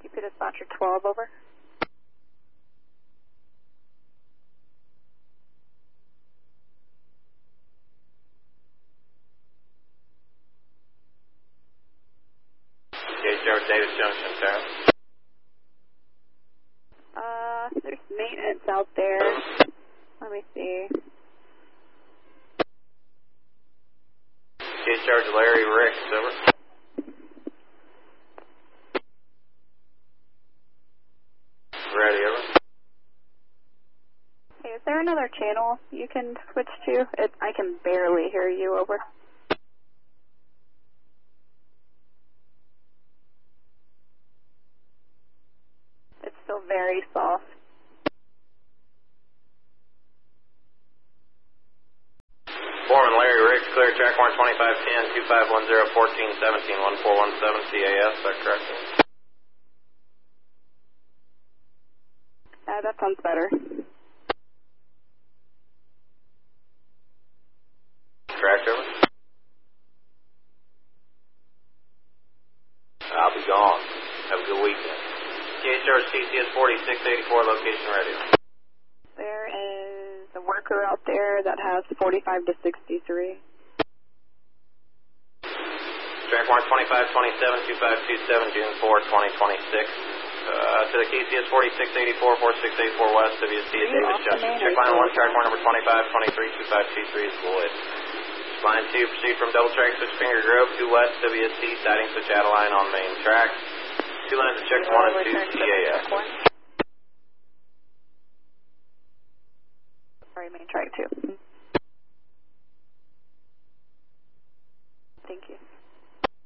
UP dispatcher 12, over. Gauge Jarvis Davis Junction, Sarah. There's maintenance out there. Let me see. Gauge Jarvis Larry Ricks, over. Ready, over. Hey, is there another channel you can switch to? I can barely hear you, over. It's still very soft. Foreman Larry Ricks, clear track 12510, 2510, 1417, 1417 CAS, is that correct? That sounds better. Correct, over. I'll be gone. Have a good weekend. Gauge Jarvis TCS 4684, location ready. There is a worker out there that has 45 to 63. Track 12527, 2527, June 4, 2026. To the KCS 4684, 4684 West, WSC Davis Junction. Check line 1, track 1, number 2523, 2523 is void. Line 2, proceed from double track, switch Finger Grove, 2 West, WSC, siding switch Adeline on main track. 2 lines of checks, 1 and 2, CAS. Sorry, main track 2.